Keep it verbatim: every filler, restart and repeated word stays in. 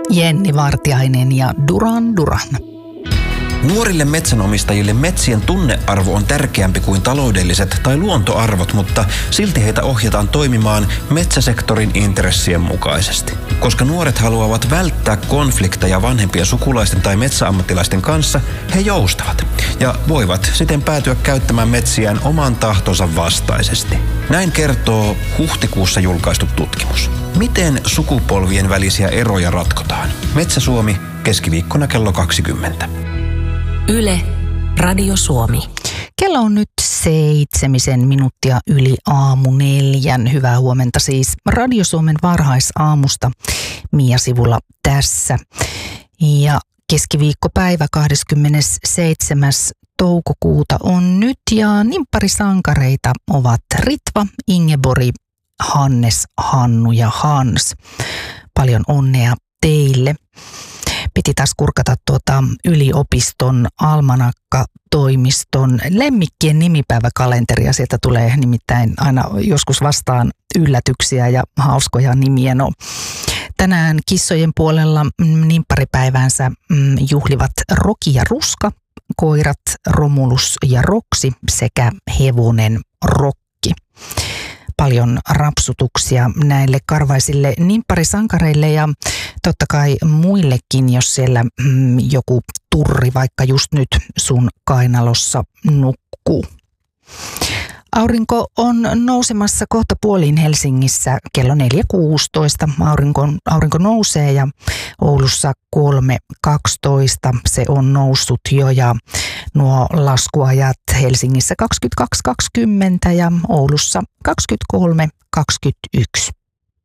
Jenni Vartiainen ja Duran Duran. Nuorille metsänomistajille metsien tunnearvo on tärkeämpi kuin taloudelliset tai luontoarvot, mutta silti heitä ohjataan toimimaan metsäsektorin intressien mukaisesti. Koska nuoret haluavat välttää konflikteja vanhempien sukulaisten tai metsäammattilaisten kanssa, he joustavat ja voivat siten päätyä käyttämään metsiään oman tahtonsa vastaisesti. Näin kertoo huhtikuussa julkaistu tutkimus. Miten sukupolvien välisiä eroja ratkotaan? Metsä Suomi, keskiviikkona kello kaksikymmentä. Yle, Radio Suomi. Kello on nyt seitsemisen minuuttia yli aamu neljän. Hyvää huomenta siis Radio Suomen varhaisaamusta. Mia Sivulla tässä. Ja keskiviikkopäivä kahdeskymmenesseitsemäs toukokuuta on nyt ja nimpparisankareita ovat Ritva, Ingeborg, Hannes, Hannu ja Hans. Paljon onnea teille. Piti taas kurkata tuota yliopiston almanakka-toimiston lemmikkien nimipäiväkalenteria. Sieltä tulee nimittäin aina joskus vastaan yllätyksiä ja hauskoja nimiä. No, tänään kissojen puolella nimpparipäivänsä juhlivat Roki ja Ruska, koirat Romulus ja Roksi sekä hevonen Rokki. Paljon rapsutuksia näille karvaisille nimpparisankareille ja totta kai muillekin, jos siellä mm, joku turri vaikka just nyt sun kainalossa nukkuu. Aurinko on nousemassa kohta puoliin Helsingissä kello neljä kuusitoista. Aurinko, aurinko nousee ja Oulussa kolme kaksitoista. Se on noussut jo ja nuo laskuajat Helsingissä kaksikymmentäkaksi kaksikymmentä ja Oulussa kaksikymmentäkolme kaksikymmentäyksi.